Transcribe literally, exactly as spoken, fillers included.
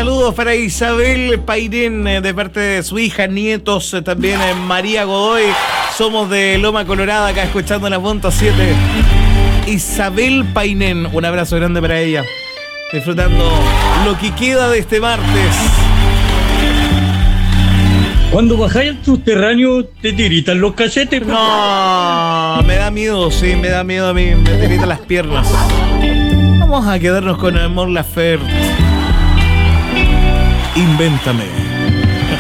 Saludos para Isabel Pairén eh, de parte de su hija, nietos, eh, también eh, María Godoy. Somos de Loma Colorada, acá escuchando la punto siete. Isabel Pairén, un abrazo grande para ella. Disfrutando lo que queda de este martes. Cuando bajáis al subterráneo, ¿te tiritan los cachetes? No, me da miedo, sí, me da miedo a mí, me tiritan las piernas. Vamos a quedarnos con Amor Laferte. Invéntame.